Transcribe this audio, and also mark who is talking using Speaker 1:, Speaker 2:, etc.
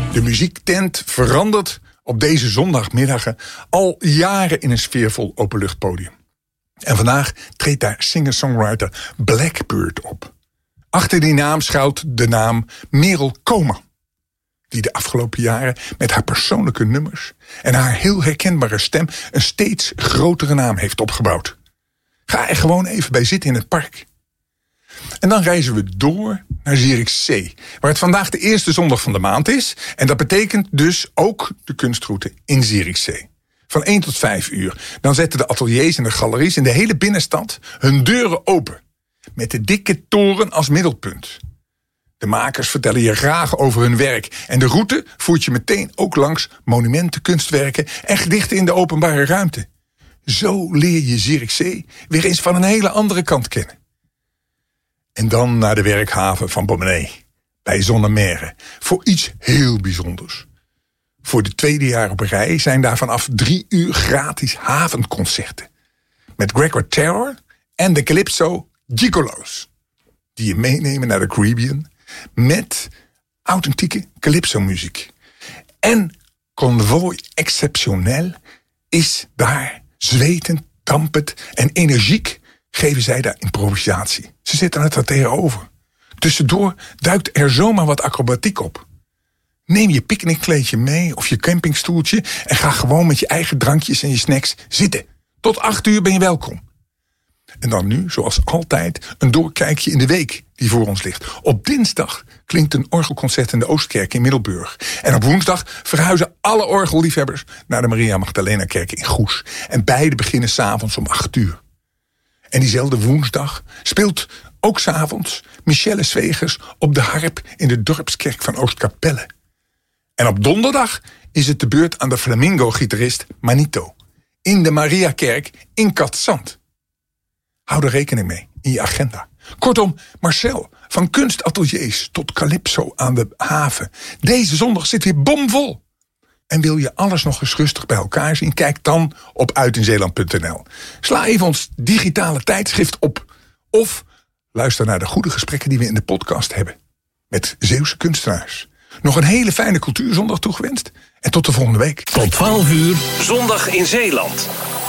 Speaker 1: De muziektent verandert op deze zondagmiddagen al jaren in een sfeervol openluchtpodium. En vandaag treedt daar singer-songwriter Blackbird op. Achter die naam schuilt de naam Merel Komen, die de afgelopen jaren met haar persoonlijke nummers en haar heel herkenbare stem een steeds grotere naam heeft opgebouwd. Ga er gewoon even bij zitten in het park. En dan reizen we door naar Zierikzee, waar het vandaag de eerste zondag van de maand is. En dat betekent dus ook de kunstroute in Zierikzee. Van 1 tot 5 uur. Dan zetten de ateliers en de galeries in de hele binnenstad hun deuren open. Met de dikke toren als middelpunt. De makers vertellen je graag over hun werk. En de route voert je meteen ook langs monumenten, kunstwerken en gedichten in de openbare ruimte. Zo leer je Zierikzee weer eens van een hele andere kant kennen. En dan naar de werkhaven van Beaumenet, bij Zonnemeire, voor iets heel bijzonders. Voor de tweede jaar op een rij zijn daar vanaf 3 uur gratis havenconcerten. Met Gregor Terror en de Calypso Gigolo's. Die je meenemen naar de Caribbean met authentieke Calypso-muziek. En Convoy Exceptionnel is daar zwetend, dampend en energiek geven zij daar improvisatie. Ze zitten het er tegenover. Tussendoor duikt er zomaar wat acrobatiek op. Neem je picknickkleedje mee of je campingstoeltje en ga gewoon met je eigen drankjes en je snacks zitten. Tot 8 uur ben je welkom. En dan nu, zoals altijd, een doorkijkje in de week die voor ons ligt. Op dinsdag klinkt een orgelconcert in de Oostkerk in Middelburg. En op woensdag verhuizen alle orgelliefhebbers naar de Maria Magdalena kerk in Goes. En beide beginnen 's avonds om 8 uur. En diezelfde woensdag speelt ook 's avonds Michelle Zwegers op de harp in de dorpskerk van Oostkapelle. En op donderdag is het de beurt aan de flamenco-gitarist Manito in de Mariakerk in Katzand. Hou er rekening mee in je agenda. Kortom, Marcel, van kunstateliers tot Calypso aan de haven. Deze zondag zit weer bomvol. En wil je alles nog eens rustig bij elkaar zien? Kijk dan op uitinzeeland.nl. Sla even ons digitale tijdschrift op. Of luister naar de goede gesprekken die we in de podcast hebben. Met Zeeuwse kunstenaars. Nog een hele fijne cultuurzondag toegewenst. En tot de volgende week.
Speaker 2: Tot 12 uur, zondag in Zeeland.